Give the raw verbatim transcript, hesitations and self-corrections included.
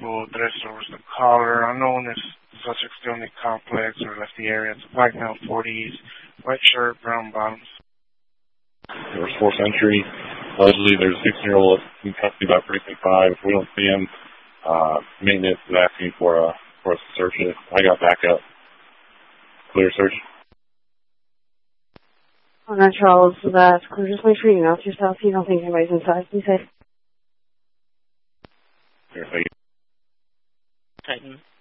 people dressed over the collar, unknown if the suspect still in the complex or left the area. It's a black male, forties, white shirt, brown bottoms. There was fourth entry. Allegedly, there's a sixteen-year-old in custody by precinct five. If we don't see him, uh, maintenance is asking for a for us to search it. I got backup. Clear search. On that, Charles, that's clear. Just make sure you announce yourself. You don't think anybody's inside. Be safe. Here, thank you. Titan.